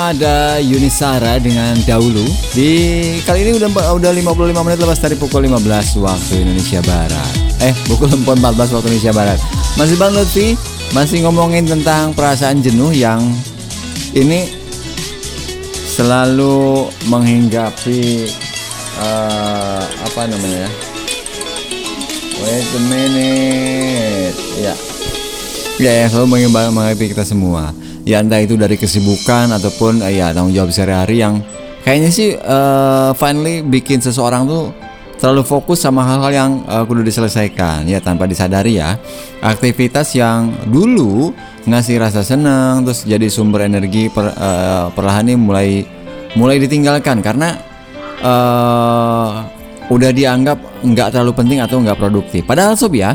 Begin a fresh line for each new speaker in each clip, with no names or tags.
Ada Yunisara dengan Dahulu. Di kali ini udah 55 menit lepas dari pukul 15 waktu Indonesia Barat. Pukul 14 waktu Indonesia Barat. Masih Bang Lutfi, masih ngomongin tentang perasaan jenuh yang ini selalu menghinggapi wait a minute. Ya, selalu menghinggapi kita semua. Ya entah itu dari kesibukan ataupun tanggung jawab sehari-hari yang kayaknya sih finally bikin seseorang tuh terlalu fokus sama hal-hal yang kudu diselesaikan ya tanpa disadari ya. Aktivitas yang dulu ngasih rasa senang terus jadi sumber energi perlahan ini mulai ditinggalkan karena udah dianggap nggak terlalu penting atau nggak produktif. Padahal sob ya,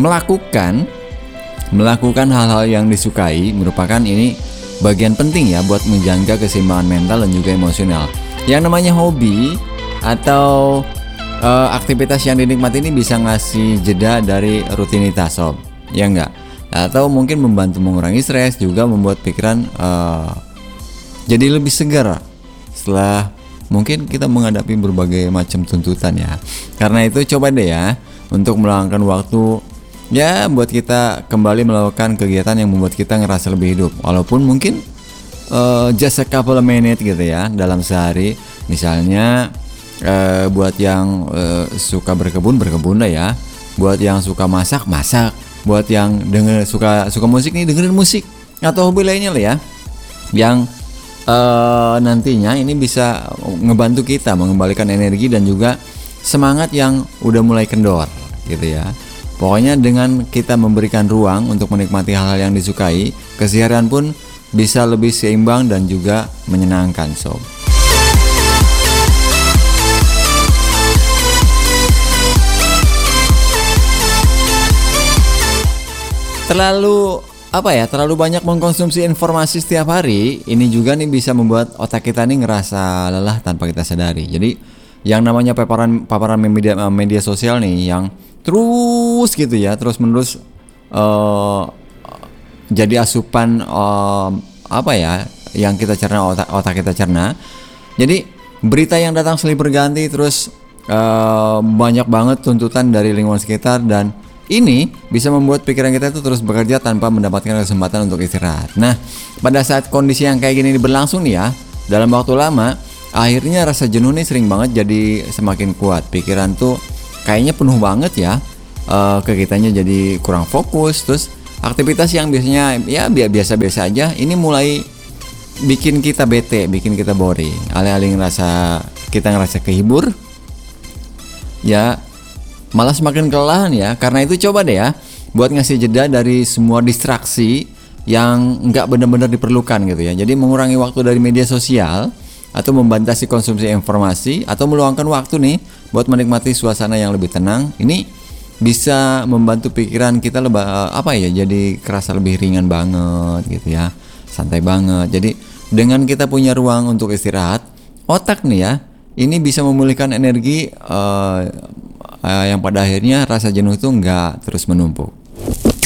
melakukan hal-hal yang disukai merupakan ini bagian penting ya buat menjaga keseimbangan mental dan juga emosional. Yang namanya hobi atau aktivitas yang dinikmati ini bisa ngasih jeda dari rutinitas sob, ya enggak? Atau mungkin membantu mengurangi stres, juga membuat pikiran jadi lebih segar setelah mungkin kita menghadapi berbagai macam tuntutan ya. Karena itu coba deh ya untuk meluangkan waktu ya buat kita kembali melakukan kegiatan yang membuat kita ngerasa lebih hidup. Walaupun mungkin just a couple of minutes gitu ya dalam sehari. Misalnya buat yang suka berkebun lah ya. Buat yang suka masak. Buat yang suka musik nih, dengerin musik. Atau hobi lainnya lah ya, yang nantinya ini bisa ngebantu kita mengembalikan energi dan juga semangat yang udah mulai kendor gitu ya. Pokoknya dengan kita memberikan ruang untuk menikmati hal-hal yang disukai, keseharian pun bisa lebih seimbang dan juga menyenangkan sob. Terlalu banyak mengkonsumsi informasi setiap hari, ini juga nih bisa membuat otak kita nih ngerasa lelah tanpa kita sadari. Jadi yang namanya paparan media sosial nih yang terus gitu ya, terus menerus jadi asupan yang kita cerna, otak kita cerna. Jadi berita yang datang silih berganti, terus banyak banget tuntutan dari lingkungan sekitar, dan ini bisa membuat pikiran kita itu terus bekerja tanpa mendapatkan kesempatan untuk istirahat. Nah, pada saat kondisi yang kayak gini berlangsung nih ya, dalam waktu lama, akhirnya rasa jenuh nih sering banget jadi semakin kuat. Pikiran tuh kayaknya penuh banget ya, kegiatannya jadi kurang fokus. Terus aktivitas yang biasanya ya biasa-biasa aja, ini mulai bikin kita bete, bikin kita boring. Alih-alih kita ngerasa kehibur, ya malah semakin kelelahan ya. Karena itu coba deh ya buat ngasih jeda dari semua distraksi yang nggak benar-benar diperlukan gitu ya. Jadi mengurangi waktu dari media sosial atau membatasi konsumsi informasi atau meluangkan waktu nih buat menikmati suasana yang lebih tenang. Ini bisa membantu pikiran kita jadi kerasa lebih ringan banget gitu ya, santai banget. Jadi dengan kita punya ruang untuk istirahat, otak nih ya ini bisa memulihkan energi yang pada akhirnya rasa jenuh itu nggak terus menumpuk.